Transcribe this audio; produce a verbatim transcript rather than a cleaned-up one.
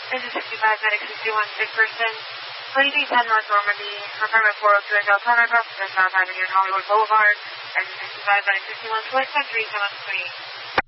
This is sixty-five Medic sixty-one, sick person. twenty-three ten North Normandy, apartment four oh two Adele Telegraph, South Avenue and Hollywood Boulevard. This is sixty-five Medic sixty-one, select country, seven three.